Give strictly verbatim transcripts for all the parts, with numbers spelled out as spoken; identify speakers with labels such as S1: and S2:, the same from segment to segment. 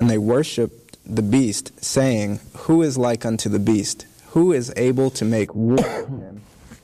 S1: And they worshipped the beast, saying, Who is like unto the beast? Who is able to make war with him?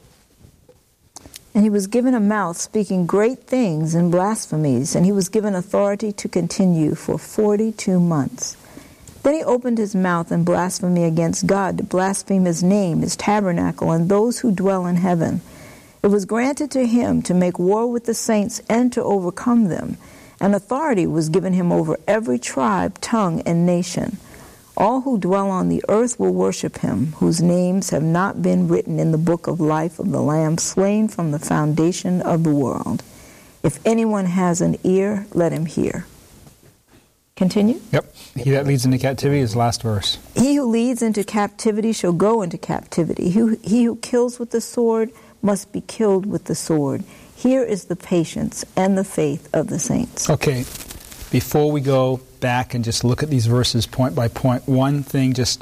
S2: And he was given a mouth speaking great things and blasphemies, and he was given authority to continue for forty-two months. Then he opened his mouth in blasphemy against God, to blaspheme his name, his tabernacle, and those who dwell in heaven. It was granted to him to make war with the saints and to overcome them. And authority was given him over every tribe, tongue, and nation. All who dwell on the earth will worship him, whose names have not been written in the book of life of the Lamb slain from the foundation of the world. If anyone has an ear, let him hear. Continue.
S3: Yep. He that leads into captivity is the last verse.
S2: He who leads into captivity shall go into captivity. He who, he who kills with the sword must be killed with the sword. Here is the patience and the faith of the saints.
S3: Okay. Before we go back and just look at these verses point by point, one thing just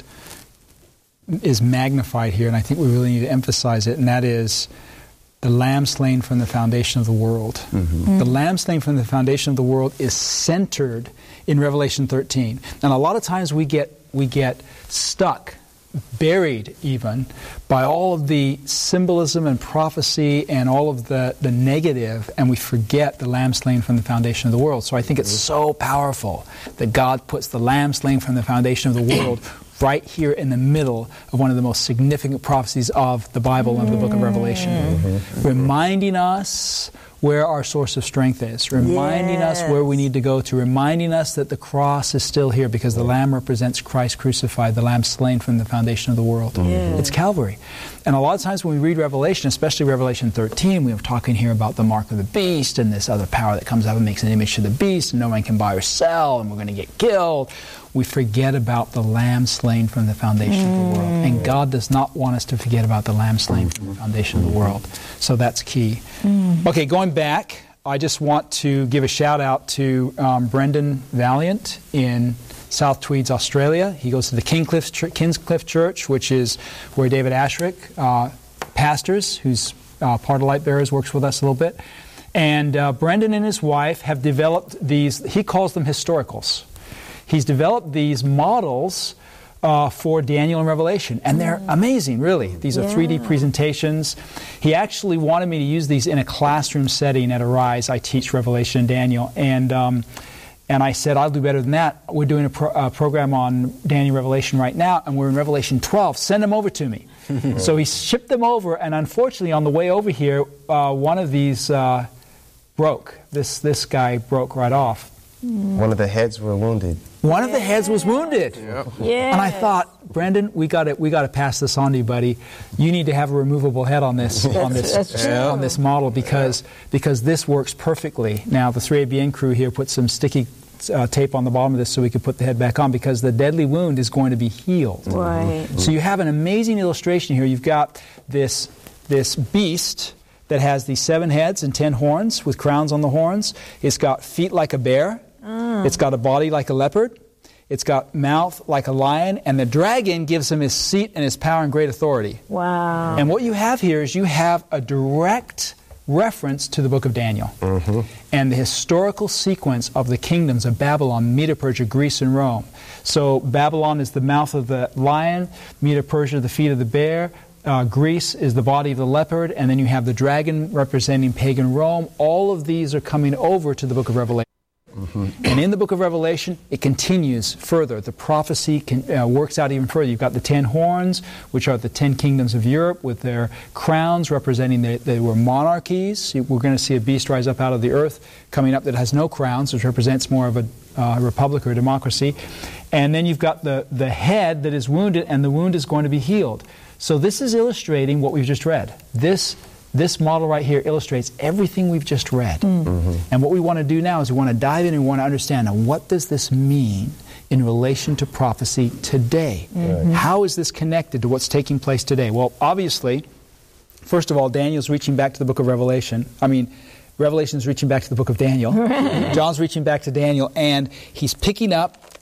S3: is magnified here, and I think we really need to emphasize it, and that is the Lamb slain from the foundation of the world. Mm-hmm. Mm-hmm. The Lamb slain from the foundation of the world is centered in Revelation thirteen. And a lot of times we get we get stuck, buried even, by all of the symbolism and prophecy and all of the, the negative, and we forget the Lamb slain from the foundation of the world. So I think it's so powerful that God puts the Lamb slain from the foundation of the world right here in the middle of one of the most significant prophecies of the Bible and of the book of Revelation. Mm-hmm. Reminding us where our source of strength is, reminding yes. us where we need to go to, reminding us that the cross is still here because the Lamb represents Christ crucified, the Lamb slain from the foundation of the world. Mm-hmm. It's Calvary. And a lot of times when we read Revelation, especially Revelation thirteen, we were talking here about the mark of the beast and this other power that comes up and makes an image to the beast, and no one can buy or sell, and we're going to get killed. We forget about the Lamb slain from the foundation mm. of the world. And God does not want us to forget about the Lamb slain from the foundation of the world. So that's key. Mm. Okay, going back, I just want to give a shout out to um, Brendan Valiant in South Tweeds, Australia. He goes to the Kingscliff, Ch- Kingscliff Church, which is where David Ashrick uh, pastors, who's uh, part of Light Bearers, works with us a little bit. And uh, Brendan and his wife have developed these, he calls them historicals. He's developed these models uh, for Daniel and Revelation, and they're amazing, really. These are yeah. three D presentations. He actually wanted me to use these in a classroom setting at Arise. I teach Revelation and Daniel, and um, and I said, I'll do better than that. We're doing a pro- uh, program on Daniel Revelation right now, and we're in Revelation twelve. Send them over to me. So he shipped them over, and unfortunately, on the way over here, uh, one of these uh, broke. This, this guy broke right off.
S4: One of the heads were wounded.
S3: One of the heads was wounded. Yep. Yeah. And I thought, Brendan, we got to we got to pass this on to you, buddy. You need to have a removable head on this on this yeah. on this model because yeah. because this works perfectly. Now the three A B N crew here put some sticky uh, tape on the bottom of this so we could put the head back on because the deadly wound is going to be healed.
S2: Right.
S3: So you have an amazing illustration here. You've got this this beast that has these seven heads and ten horns with crowns on the horns. It's got feet like a bear. Mm. It's got a body like a leopard. It's got mouth like a lion. And the dragon gives him his seat and his power and great authority.
S2: Wow.
S3: And what you have here is you have a direct reference to the book of Daniel. Mm-hmm. And the historical sequence of the kingdoms of Babylon, Medo-Persia, Greece, and Rome. So Babylon is the mouth of the lion, Medo-Persia the feet of the bear, Uh, Greece is the body of the leopard, and then you have the dragon representing pagan Rome. All of these are coming over to the book of Revelation. Mm-hmm. And in the book of Revelation, it continues further. The prophecy can, uh, works out even further. You've got the ten horns, which are the ten kingdoms of Europe, with their crowns representing that they were monarchies. We're going to see a beast rise up out of the earth coming up that has no crowns, which represents more of a uh, republic or a democracy. And then you've got the, the head that is wounded, and the wound is going to be healed. So this is illustrating what we've just read. This this model right here illustrates everything we've just read. Mm-hmm. And what we want to do now is we want to dive in and we want to understand, now, what does this mean in relation to prophecy today? Mm-hmm. How is this connected to what's taking place today? Well, obviously, first of all, Daniel's reaching back to the book of Revelation. I mean, Revelation's reaching back to the book of Daniel. Right. John's reaching back to Daniel, and he's picking up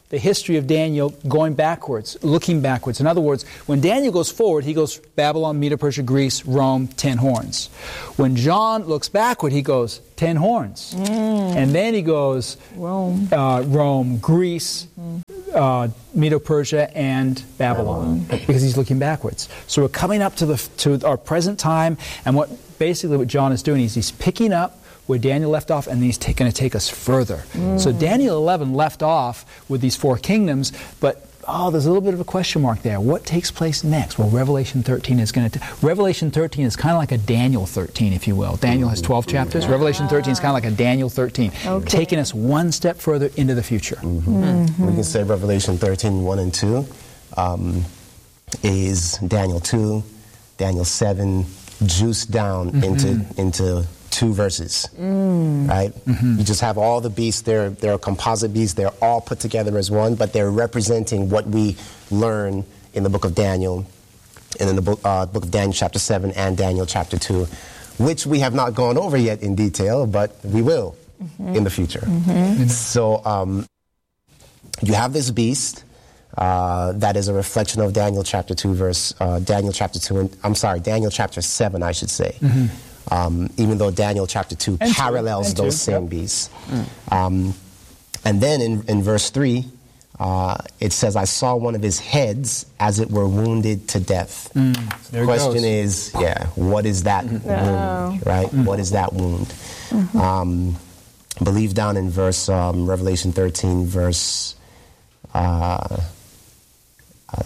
S3: the history of Daniel going backwards, looking backwards. In other words, when Daniel goes forward, he goes Babylon, Medo, Persia, Greece, Rome, ten horns. When John looks backward, he goes ten horns. Mm. And then he goes
S2: Rome,
S3: uh, Rome Greece, mm. uh, Medo, Persia, and Babylon, Babylon, because he's looking backwards. So we're coming up to the to our present time, and what basically what John is doing is he's picking up where Daniel left off, and then he's going to take us further. Mm. So Daniel eleven left off with these four kingdoms, but oh, there's a little bit of a question mark there. What takes place next? Well, Revelation thirteen is going to... Revelation thirteen is kind of like a Daniel thirteen, if you will. Daniel has twelve chapters. Revelation thirteen is kind of like a Daniel thirteen, okay. taking us one step further into the future.
S4: Mm-hmm. Mm-hmm. We can say Revelation thirteen, one and two um, is Daniel two, Daniel seven, juiced down mm-hmm. into into... two verses, mm. right? Mm-hmm. You just have all the beasts. They're, they're a composite beast. They're all put together as one, but they're representing what we learn in the book of Daniel, and in the book, uh, book of Daniel chapter seven and Daniel chapter two, which we have not gone over yet in detail, but we will mm-hmm. in the future. Mm-hmm. So um, you have this beast uh, that is a reflection of Daniel chapter two, verse, uh, Daniel chapter two, and, I'm sorry, Daniel chapter seven, I should say. Mm-hmm. Um, even though Daniel chapter two and parallels two, those two, same yep. beasts. Mm. Um, and then in, in verse three, uh, it says, I saw one of his heads as it were wounded to death. Mm. The question is, yeah, what is that mm-hmm. wound, right? Mm-hmm. What is that wound? Mm-hmm. Um, I believe down in verse, um, Revelation thirteen, verse uh, uh,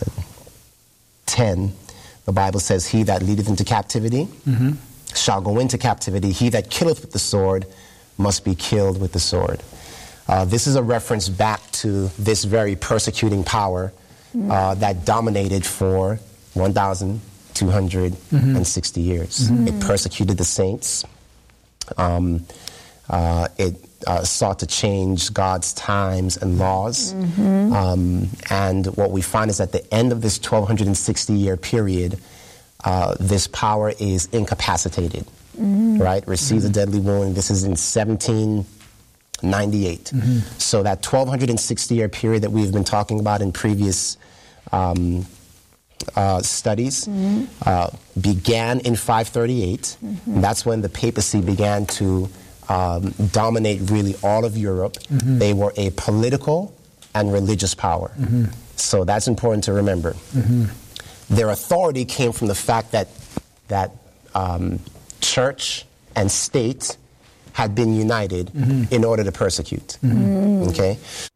S4: ten, the Bible says, he that leadeth into captivity, mm-hmm. shall go into captivity. He that killeth with the sword must be killed with the sword. Uh, this is a reference back to this very persecuting power uh, that dominated for one thousand two hundred sixty mm-hmm. years. Mm-hmm. It persecuted the saints. Um, uh, it uh, sought to change God's times and laws. Mm-hmm. Um, and what we find is at the end of this twelve sixty year period, Uh, this power is incapacitated, mm-hmm. right? Receives mm-hmm. a deadly wound. This is in seventeen ninety-eight. Mm-hmm. So that twelve sixty year period that we've been talking about in previous um, uh, studies mm-hmm. uh, began in five thirty-eight. Mm-hmm. That's when the papacy began to um, dominate really all of Europe. Mm-hmm. They were a political and religious power. Mm-hmm. So that's important to remember. Mm-hmm. Their authority came from the fact that that um, church and state had been united mm-hmm. in order to persecute. Mm-hmm. Okay.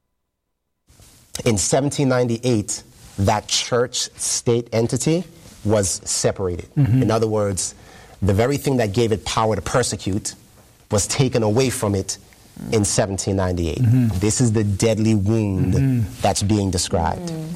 S4: In seventeen ninety-eight, that church-state entity was separated. Mm-hmm. In other words, the very thing that gave it power to persecute was taken away from it in seventeen ninety-eight. Mm-hmm. This is the deadly wound mm-hmm. that's being described. Mm-hmm.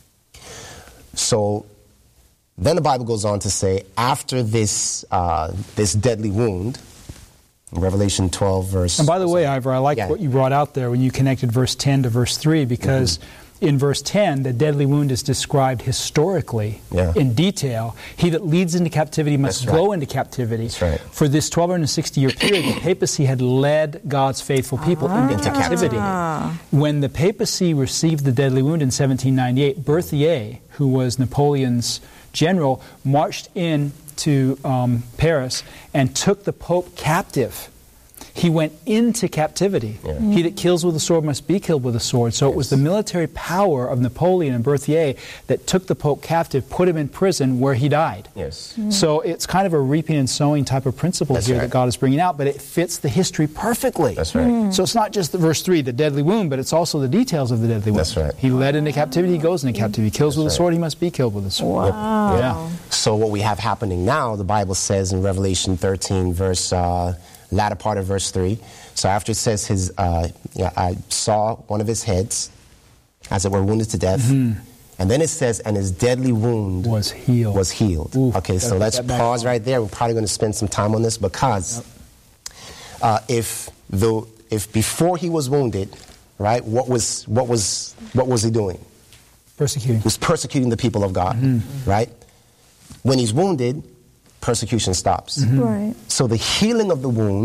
S4: So then the Bible goes on to say, after this uh, this deadly wound, Revelation twelve, verse...
S3: And by the way, Ivor, I like yeah. what you brought out there when you connected verse ten to verse three, because mm-hmm. in verse ten, the deadly wound is described historically yeah. in detail. He that leads into captivity must right. go into captivity.
S4: That's right.
S3: For this twelve sixty year period, the papacy had led God's faithful people ah. into captivity. Ah. When the papacy received the deadly wound in seventeen ninety-eight, Berthier, who was Napoleon's general, marched in to um, Paris and took the Pope captive. He went into captivity. Yeah. Mm-hmm. He that kills with a sword must be killed with a sword. So yes. it was the military power of Napoleon and Berthier that took the Pope captive, put him in prison where he died.
S4: Yes.
S3: Mm-hmm. So it's kind of a reaping and sowing type of principle That's here right. that God is bringing out, but it fits the history perfectly.
S4: That's right. Mm-hmm.
S3: So it's not just the verse three, the deadly wound, but it's also the details of the deadly wound.
S4: That's right.
S3: He led into captivity, he goes into captivity. He kills That's with right. a sword, he must be killed with a sword.
S2: Wow.
S3: Yep. Yeah.
S4: So what we have happening now, the Bible says in Revelation thirteen, verse uh, latter part of verse three. So after it says, his, uh, yeah, I saw one of his heads, as it were, wounded to death. Mm-hmm. And then it says, and his deadly wound
S3: was healed.
S4: Was healed.
S3: Ooh,
S4: okay, so let's pause right there. We're probably going to spend some time on this because yep. uh, if the if before he was wounded, right, what was what was what was he doing?
S3: Persecuting.
S4: He was persecuting the people of God, mm-hmm. right? When he's wounded, persecution stops.
S2: Mm-hmm. Right.
S4: So the healing of the wound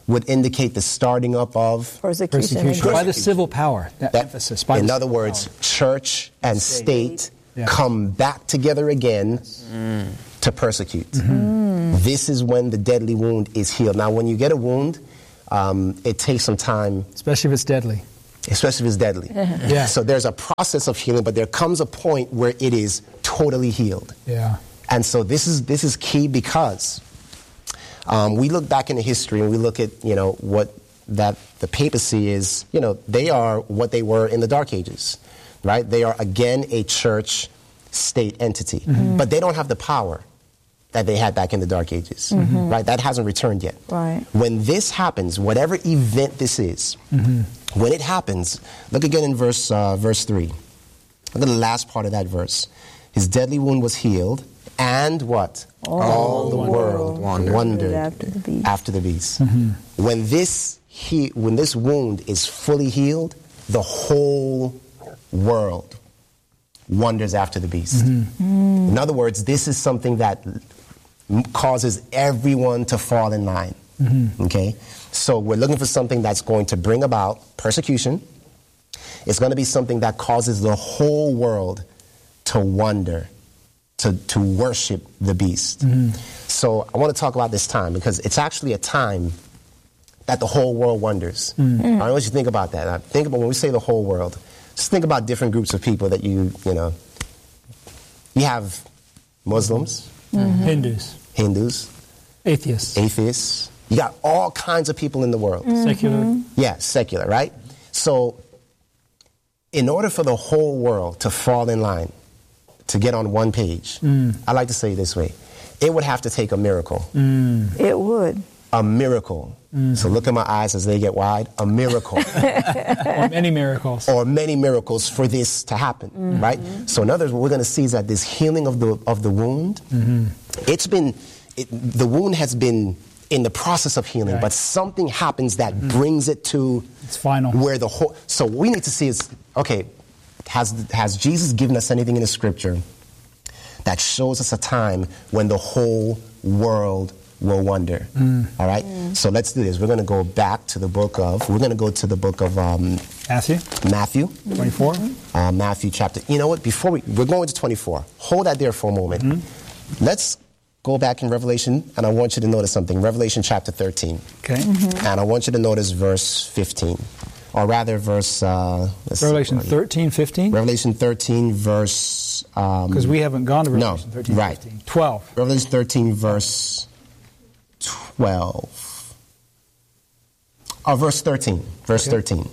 S4: would indicate the starting up of
S2: Persecution.
S3: Persecution. By the
S4: Persecution.
S3: civil power. That,
S4: that-
S3: emphasis. By
S4: in
S3: the
S4: other
S3: civil
S4: words,
S3: power.
S4: church and state
S3: Yeah.
S4: come back together again to persecute. This is when the deadly wound is healed. Now, when you get a wound, um, it takes some time,
S3: Especially if it's deadly.
S4: especially if it's deadly.
S3: Yeah.
S4: So there's a process of healing, but there comes a point where it is totally healed.
S3: Yeah.
S4: And so this is this is key because um, we look back into history and we look at, you know, what that the papacy is, you know, they are what they were in the Dark Ages, right? They are, again, a church state entity, but they don't have the power that they had back in the Dark Ages, right? That hasn't returned yet.
S2: Right.
S4: When this happens, whatever event this is, when it happens, look again in verse uh, verse three. Look at the last part of that verse. His deadly wound was healed, and what?
S2: All,
S4: All the
S2: the
S4: world
S1: wondered.
S4: wondered
S2: after the beast.
S4: after the beast. When this he, when this wound is fully healed, the whole world wonders after the beast. In other words, this is something that m- causes everyone to fall in line. Okay? So we're looking for something that's going to bring about persecution. It's going to be something that causes the whole world to wonder, to, to worship the beast. So I want to talk about this time because it's actually a time that the whole world wonders. I want you to think about that. Now, think about when we say the whole world, just think about different groups of people that you, you know, you have Muslims,
S3: Hindus.
S4: Hindus,
S3: Atheists.
S4: atheists. You got all kinds of people in the world.
S3: Secular.
S4: Yeah, secular, right? So in order for the whole world to fall in line, to get on one page, I like to say it this way, it would have to take a miracle.
S2: It would.
S4: A miracle. So look at my eyes as they get wide. A miracle.
S3: Or many miracles.
S4: Or many miracles for this to happen, right? So in other words, what we're going to see is that this healing of the of the wound, it's been, it, the wound has been in the process of healing,
S3: Right.
S4: but something happens that brings it to
S3: It's final.
S4: where the whole. So what we need to see is, okay, has has Jesus given us anything in the Scripture that shows us a time when the whole world will wonder? All right. So let's do this. We're going to go back to the book of. We're going to go to the book of um,
S3: Matthew
S4: Matthew.
S3: twenty-four.
S4: Uh, Matthew chapter. You know what? Before we we're going to twenty-four. Hold that there for a moment. Let's go back in Revelation, and I want you to notice something. Revelation chapter thirteen,
S3: Okay.
S4: and I want you to notice verse fifteen, or rather verse. Uh, let's see,
S3: Revelation
S4: where are you?
S3: thirteen, fifteen.
S4: Revelation thirteen, verse. Um,
S3: Because we haven't gone to
S4: No,
S3: Revelation thirteen,
S4: right.
S3: fifteen. twelve.
S4: Revelation thirteen, verse twelve. Oh, verse thirteen. Verse
S3: Okay.
S4: thirteen.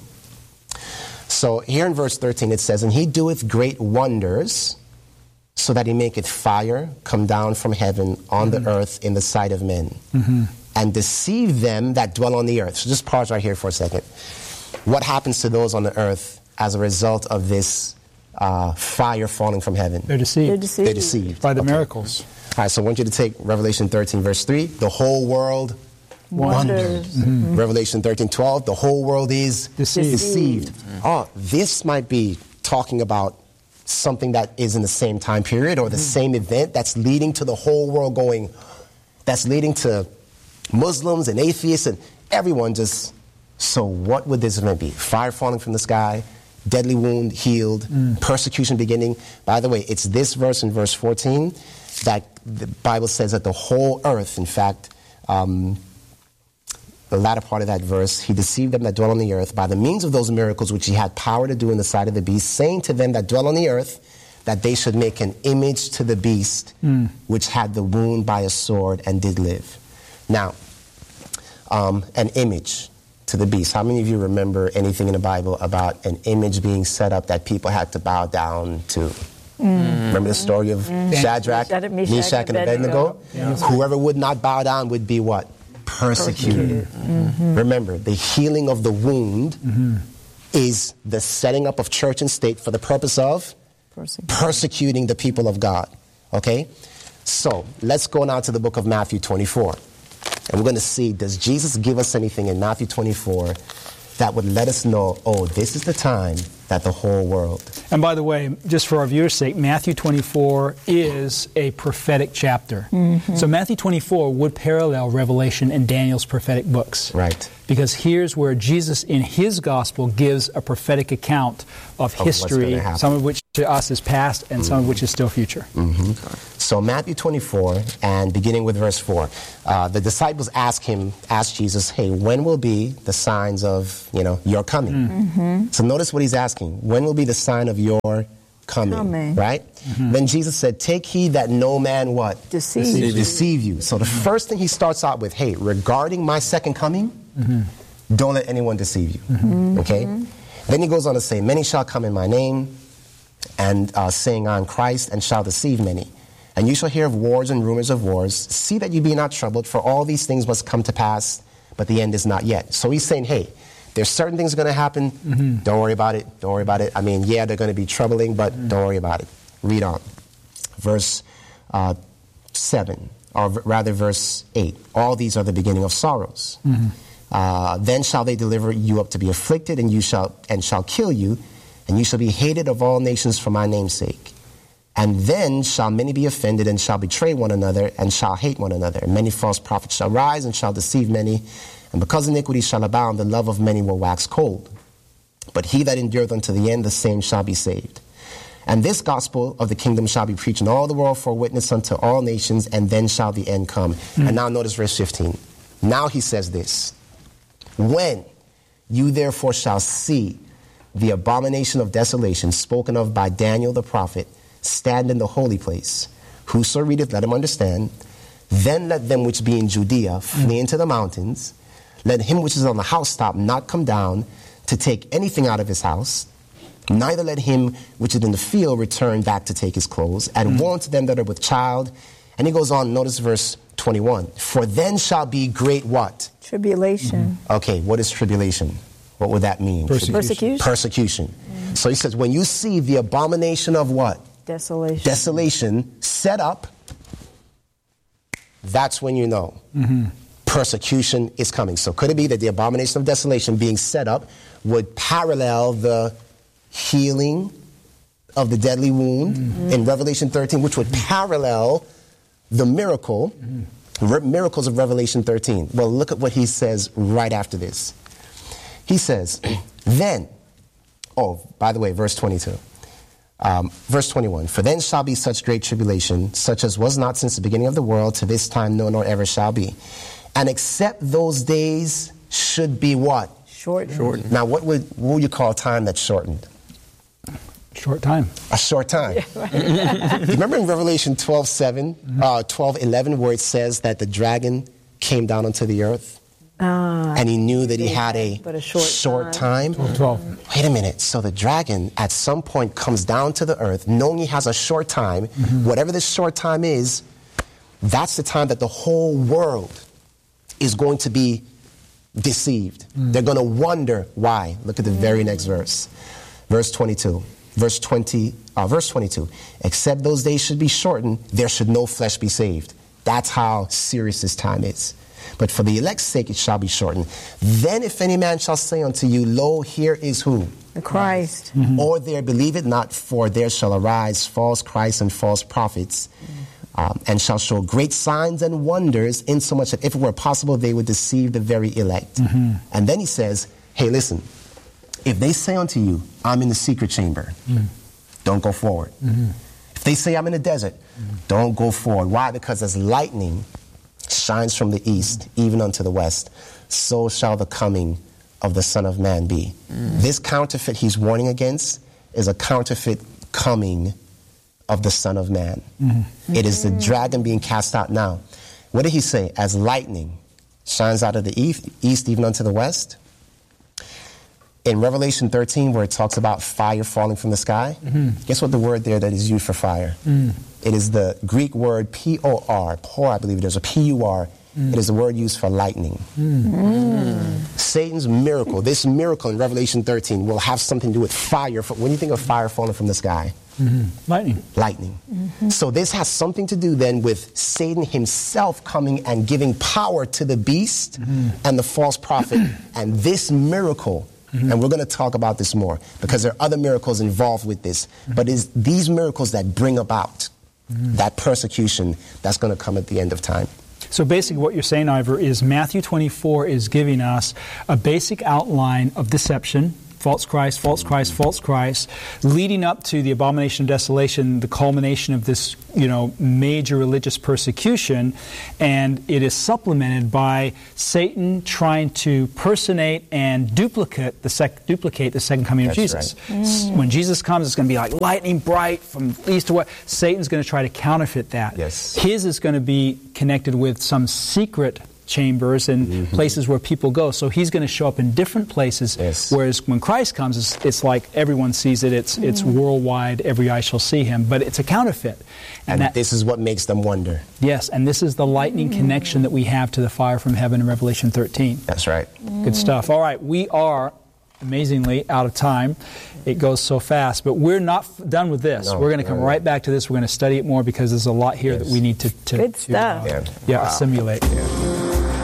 S4: So here in verse thirteen it says, "And he doeth great wonders, so that he maketh fire come down from heaven on the earth in the sight of men, and deceive them that dwell on the earth." So just pause right here for a second. What happens to those on the earth as a result of this uh, fire falling from heaven?
S3: They're deceived.
S2: They're deceived.
S4: They're deceived.
S3: By the
S4: Okay.
S3: miracles.
S4: All right, so I want you to take Revelation thirteen, verse three. The whole world wonders.
S2: Wonders.
S4: Revelation thirteen, twelve. The whole world is
S3: Deceived.
S4: deceived. Oh, this might be talking about something that is in the same time period or the same event that's leading to the whole world going, that's leading to Muslims and atheists and everyone just, so what would this event be? Fire falling from the sky, deadly wound healed, persecution beginning. By the way, it's this verse in verse fourteen that the Bible says that the whole earth, in fact, um, the latter part of that verse, he deceived them that dwell on the earth by the means of those miracles which he had power to do in the sight of the beast, saying to them that dwell on the earth that they should make an image to the beast which had the wound by a sword and did live. Now, um, an image to the beast. How many of you remember anything in the Bible about an image being set up that people had to bow down to? Remember the story of Shadrach,
S2: Shadrach,
S4: Meshach,
S2: Meshach,
S4: and
S2: and
S4: Abednego?
S2: Abednego.
S4: Whoever would not bow down would be what? Persecuted. Remember, the healing of the wound is the setting up of church and state for the purpose of
S2: Persecuted.
S4: persecuting the people of God. Okay? So, let's go now to the book of Matthew twenty-four. And we're going to see, does Jesus give us anything in Matthew twenty-four that would let us know, oh, this is the time that the whole world.
S3: And by the way, just for our viewers' sake, Matthew twenty-four is a prophetic chapter. Mm-hmm. So Matthew twenty-four would parallel Revelation and Daniel's prophetic books.
S4: Right.
S3: Because here's where Jesus, in his gospel, gives a prophetic account of, of history, some of which to us is past and mm-hmm. some of which is still future.
S4: Mm-hmm. So Matthew twenty-four, and beginning with verse four, uh, the disciples ask him, ask Jesus, hey, when will be the signs of, you know, your coming? Mm-hmm. So notice what he's asking. When will be the sign of your coming? coming. Right? Mm-hmm. Then Jesus said, take heed that no man what?
S2: Deceive,
S4: Deceive,
S2: you.
S4: deceive you. So the mm-hmm. first thing he starts out with, hey, regarding my second coming, mm-hmm. don't let anyone deceive you. Mm-hmm. Okay? Mm-hmm. Then he goes on to say, many shall come in my name, and uh, saying, I am Christ, and shall deceive many. And you shall hear of wars and rumors of wars. See that you be not troubled, for all these things must come to pass, but the end is not yet. So he's saying, hey, there's certain things going to happen. Mm-hmm. Don't worry about it. Don't worry about it. I mean, yeah, they're going to be troubling, but mm-hmm. don't worry about it. Read on. Verse uh, seven, or v- rather verse eight. All these are the beginning of sorrows. Mm-hmm. Uh, then shall they deliver you up to be afflicted, and you shall and shall kill you, and you shall be hated of all nations for my name's sake. And then shall many be offended, and shall betray one another, and shall hate one another. And many false prophets shall rise, and shall deceive many. And because iniquity shall abound, the love of many will wax cold. But he that endureth unto the end, the same shall be saved. And this gospel of the kingdom shall be preached in all the world for a witness unto all nations, and then shall the end come. Mm-hmm. And now notice verse fifteen. Now he says this. When you therefore shall see the abomination of desolation spoken of by Daniel the prophet stand in the holy place, whoso readeth, let him understand. Then let them which be in Judea flee mm-hmm. into the mountains. Let him which is on the housetop not come down to take anything out of his house. Neither let him which is in the field return back to take his clothes. And mm-hmm. woe unto them that are with child. And he goes on, notice verse twenty-one. For then shall be great what?
S2: Tribulation.
S4: Mm-hmm. Okay, what is tribulation? What would that mean?
S2: Persecution. Persecution.
S4: Persecution. Mm-hmm. So he says, when you see the abomination of what?
S2: Desolation.
S4: Desolation set up, that's when you know. Mm-hmm. Persecution is coming. So could it be that the abomination of desolation being set up would parallel the healing of the deadly wound mm-hmm. in Revelation thirteen, which would parallel the miracle, mm-hmm. re- miracles of Revelation thirteen? Well, look at what he says right after this. He says, then, oh, by the way, verse twenty-two. Um, verse twenty-one, for then shall be such great tribulation, such as was not since the beginning of the world to this time, no, nor ever shall be. And except those days should be what?
S2: Shortened.
S4: Shortened. Now, what would, what would you call time that's shortened?
S3: Short time.
S4: A short time. Yeah, right. Remember in Revelation twelve seven, mm-hmm. uh, twelve eleven, where it says that the dragon came down onto the earth? Uh, and he knew that he had a,
S2: but a short,
S4: short time.
S3: time. twelve.
S4: Wait a minute. So the dragon at some point comes down to the earth, knowing he has a short time. Mm-hmm. Whatever this short time is, that's the time that the whole world is going to be deceived. Mm. They're going to wonder why. Look at the very next verse. Verse twenty-two. Verse twenty. Uh, verse twenty-two. Except those days should be shortened, there should no flesh be saved. That's how serious this time is. But for the elect's sake it shall be shortened. Then if any man shall say unto you, lo, here is who?
S2: The Christ.
S4: Mm-hmm. Or there believe it not, for there shall arise false Christs and false prophets, mm-hmm. um, and shall show great signs and wonders, insomuch that if it were possible they would deceive the very elect. Mm-hmm. And then he says, hey, listen, if they say unto you, I'm in the secret chamber, mm-hmm. don't go forward. Mm-hmm. If they say I'm in the desert, mm-hmm. don't go forward. Why? Because as lightning shines from the east, even unto the west, so shall the coming of the Son of Man be. Mm. This counterfeit he's warning against is a counterfeit coming of the Son of Man. Mm. It is the dragon being cast out now. What did he say? As lightning shines out of the east, east even unto the west. In Revelation thirteen, where it talks about fire falling from the sky, mm-hmm. guess what the word there that is used for fire? Mm. It is the Greek word P O R. Por, I believe there's a P U R. Mm. It is the word used for lightning. Mm. Mm. Satan's miracle, this miracle in Revelation thirteen, will have something to do with fire. When you think of fire falling from the sky?
S3: Mm-hmm. Lightning.
S4: Lightning. Mm-hmm. So this has something to do then with Satan himself coming and giving power to the beast mm-hmm. and the false prophet. And this miracle Mm-hmm. And we're going to talk about this more because there are other miracles involved with this. Mm-hmm. But it's these miracles that bring about mm-hmm. that persecution that's going to come at the end of time.
S3: So basically what you're saying, Ivor, is Matthew twenty-four is giving us a basic outline of deception, false Christ, false Christ, false Christ, leading up to the abomination of desolation, the culmination of this, you know, major religious persecution, and it is supplemented by Satan trying to personate and duplicate the sec- duplicate the second coming
S4: That's
S3: of Jesus.
S4: Right.
S3: Mm. When Jesus comes, it's going to be like lightning bright from east to west. Satan's going to try to counterfeit that.
S4: Yes.
S3: His is going to be connected with some secret chambers and mm-hmm. places where people go. So he's going to show up in different places.
S4: Yes.
S3: Whereas when Christ comes, it's, it's like everyone sees it. It's mm. it's worldwide. Every eye shall see him. But it's a counterfeit.
S4: And, and that, this is what makes them wonder.
S3: Yes, and this is the lightning mm. connection that we have to the fire from heaven in Revelation thirteen.
S4: That's right.
S2: Mm.
S3: Good stuff. All right, we are amazingly out of time. It goes so fast. But we're not f- done with this.
S4: No,
S3: we're going to come
S4: no,
S3: right back to this. We're going to study it more because there's a lot here
S4: yes.
S3: that we need to, to,
S2: Good
S3: to
S2: stuff.
S3: uh,
S4: Yeah.
S3: yeah
S4: Wow.
S3: assimilate.
S4: Yeah.